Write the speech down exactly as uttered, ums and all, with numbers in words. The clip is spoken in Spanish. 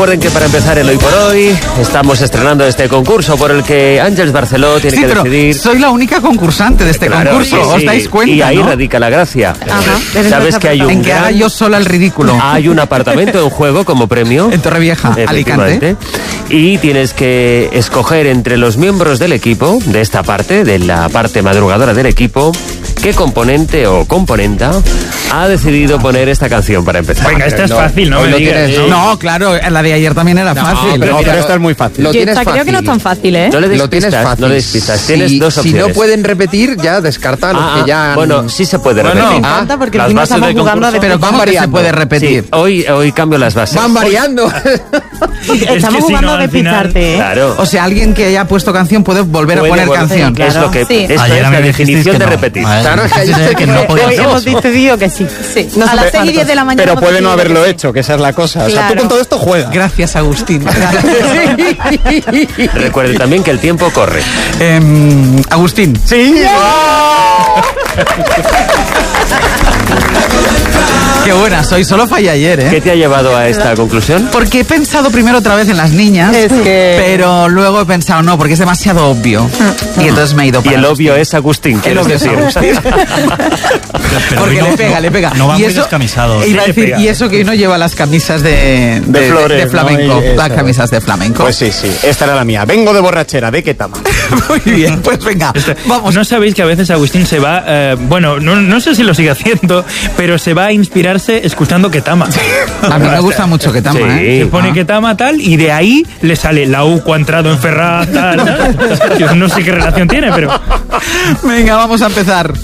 Recuerden que para empezar el Hoy por Hoy estamos estrenando este concurso por el que Àngels Barceló tiene sí, que pero decidir. Soy la única concursante de este Claro, concurso, sí, sí. ¿os dais cuenta? Y ahí ¿no? radica la gracia. Ajá. Sabes que hay un En que gran- haga yo sola el ridículo. Hay un apartamento en juego como premio. En Torrevieja, Alicante. Efectivamente. Y tienes que escoger entre los miembros del equipo, de esta parte, de la parte madrugadora del equipo, qué componente o componenta ha decidido poner esta canción para empezar. Venga, esta es no, fácil, ¿no? hoy Me lo digas, tienes, ¿no? No, claro, la de ayer también era fácil. pero No, mira, pero esta es muy fácil. Lo Yo tienes creo fácil. que no es tan fácil, ¿eh? No le des Lo tienes pistas, fácil. no le des pistas. Si- Tienes dos Si opciones. no pueden repetir, ya descarta a los Ah, que ya... han- bueno, sí se puede Bueno, repetir. Me Ah, encanta porque las encima bases estamos del jugando a concurso. Pero de... ¿cómo que se variando. puede Sí, repetir? hoy, hoy cambio las bases. Van variando. Estamos que si jugando no, a al final- despistarte, ¿eh? Claro. O sea, alguien que haya puesto canción puede volver Puede a poner volver- canción. Claro. Es lo que, Sí. esto Ayer es a mí la me dijisteis definición que de no. repetir. Vale, Claro, es que dices ayer que te- no Hoy podíamos. hemos decidido que sí. Sí. Nos A las hace seis y diez de la mañana. Pero hemos puede no decidido haberlo que sí. hecho, que esa es la cosa. O sea, Claro. tú con todo esto juegas. Gracias, Agustín. Recuerde también que el tiempo corre. Em, Agustín. Sí. Qué buena soy, solo fallé ayer, ¿eh? ¿Qué te ha llevado a esta conclusión? Porque he pensado primero otra vez en las niñas, Es que- pero luego he pensado no, porque es demasiado obvio. Y entonces me he ido Y para el Agustín. obvio es Agustín, El quieres obvio es decir. Agustín. Pero Porque hoy le no- pega, no- le pega. No van y muy eso, descamisados. e iba a Sí, le decir, pega. y eso que hoy no lleva las camisas de, De flores, de flamenco, ¿no? Y las eso. camisas de flamenco. Pues sí, sí. Esta era la mía. Vengo de borrachera. ¿De qué tama? Muy bien, pues venga, vamos. ¿No sabéis que a veces Agustín se va, eh, bueno, no, no sé si lo sigue haciendo, pero se va a inspirarse escuchando Ketama? A mí me gusta mucho que tama, Sí. ¿eh? Se pone Ah. Ketama tal y de ahí le sale la U cuadrado en Ferraz tal, tal. Yo no sé qué relación tiene, pero... Venga, vamos a empezar.